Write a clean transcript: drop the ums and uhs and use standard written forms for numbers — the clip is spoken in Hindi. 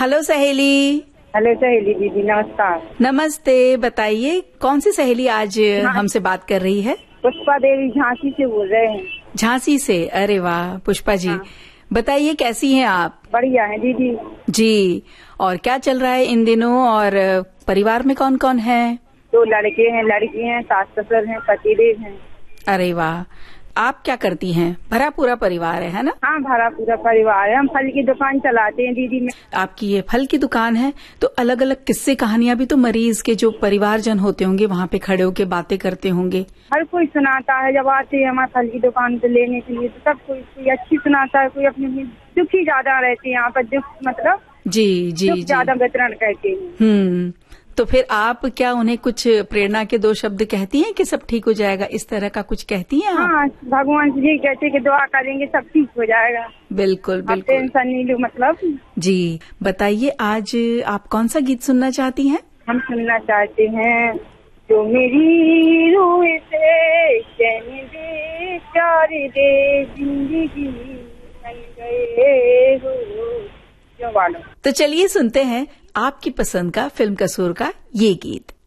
हेलो सहेली। हेलो सहेली दीदी, नमस्कार। नमस्ते, बताइए कौन सी सहेली आज हमसे बात कर रही है? पुष्पा देवी झांसी से बोल रहे हैं। झांसी से? अरे वाह पुष्पा जी, बताइए कैसी हैं आप? बढ़िया है दीदी जी। और क्या चल रहा है इन दिनों, और परिवार में कौन कौन है? 2 लड़के हैं, लड़की हैं, सास ससुर हैं, पतिदेव हैं। अरे वाह, आप क्या करती हैं? भरा पूरा परिवार है ना? हाँ, भरा पूरा परिवार है। हम फल की दुकान चलाते हैं दीदी। आपकी ये फल की दुकान है तो अलग अलग किस्से कहानियां भी तो मरीज के जो परिवारजन होते होंगे वहाँ पे खड़े होके बातें करते होंगे। हर कोई सुनाता है जब आते हैं हमारे फल की दुकान पे लेने के लिए, तो सब कोई अच्छी सुनाता है, कोई अपने दुखी ज्यादा रहते हैं यहाँ पर। दुख मतलब जी ज्यादा वितरण करते हैं। तो फिर आप क्या उन्हें कुछ प्रेरणा के 2 शब्द कहती हैं कि सब ठीक हो जाएगा, इस तरह का कुछ कहती हैं आप? हाँ, भगवान से यही कहते कि दुआ करेंगे सब ठीक हो जाएगा। बिल्कुल बिल्कुल, टेंशन नहीं लो मतलब। जी, बताइए आज आप कौन सा गीत सुनना चाहती हैं? हम सुनना चाहते हैं जो मेरी रूह से चैन दे, प्यार दे, जिंदगी बन गए हो जो वालों। तो चलिए सुनते हैं आपकी पसंद का फिल्म कसूर का ये गीत।